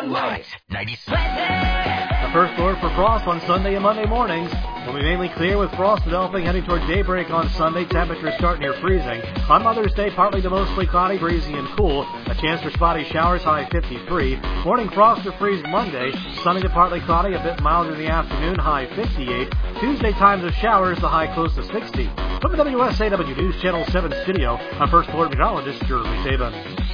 Live 96. The first alert for frost on Sunday and Monday mornings. Will be mainly clear with frost developing heading toward daybreak on Sunday. Temperatures start near freezing. On Mother's Day, partly to mostly cloudy, breezy, and cool. A chance for spotty showers, high 53. Morning frost or freeze Monday. Sunny to partly cloudy, a bit milder in the afternoon, high 58. Tuesday, times of showers, the high close to 60. From the WSAW News Channel 7 studio, I'm First Alert meteorologist Jeremy Sabin.